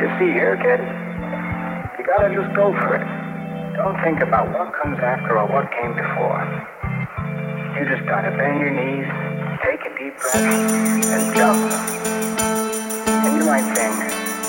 You see here, kid? You gotta just go for it. Don't think about what comes after or what came before. You just gotta bend your knees, take a deep breath, and jump.